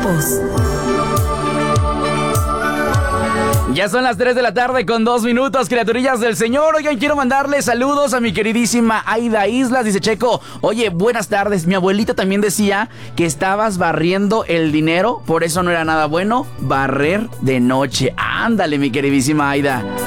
voz. Ya son las 3 de la tarde con 2 minutos, criaturillas del Señor. Oigan, quiero mandarle saludos a mi queridísima Aida Islas. Dice Checo, oye, buenas tardes. Mi abuelita también decía que estabas barriendo el dinero, por eso no era nada bueno barrer de noche. Ándale, mi queridísima Aida.